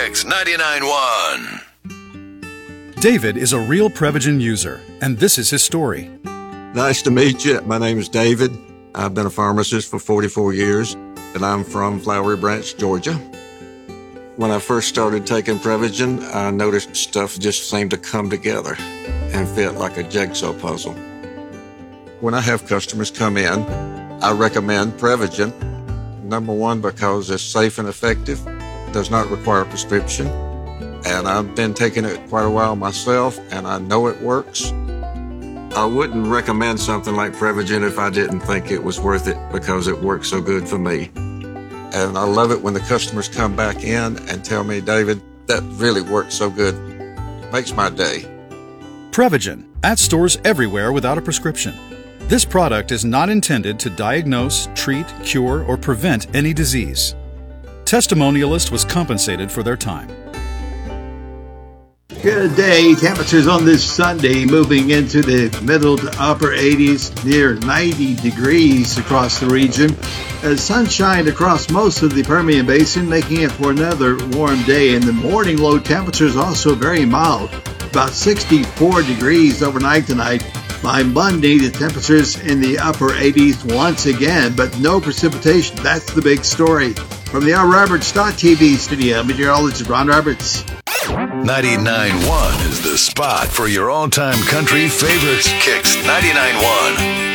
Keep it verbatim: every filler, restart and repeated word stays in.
Kicks ninety-nine point one. David is a real Prevagen user, and this is his story. Nice to meet you. My name is David. I've been a pharmacist for forty-four years, and I'm from Flowery Branch, Georgia. When I first started taking Prevagen, I noticed stuff just seemed to come together and fit like a jigsaw puzzle. When I have customers come in, I recommend Prevagen. Number one, because it's safe and effective, does not require a prescription, and I've been taking it quite a while myself, and I know it works. I wouldn't recommend something like Prevagen if I didn't think it was worth it because it works so good for me. And I love it when the customers come back in and tell me, David, that really works so good. It makes my day. Prevagen, at stores everywhere without a prescription. This product is not intended to diagnose, treat, cure, or prevent any disease. Testimonialist was compensated for their time. Good day. Temperatures on this Sunday moving into the middle to upper eighties, near ninety degrees across the region. Uh, sunshine across most of the Permian Basin, making it for another warm day. In the morning, low temperatures also very mild, about sixty-four degrees overnight tonight. By Monday, the temperatures in the upper eighties once again, but no precipitation. That's the big story. From the Al Roberts T V studio, meteorologist Ron Roberts. ninety-nine point one is the spot for your all-time country favorites. Kicks ninety-nine point one.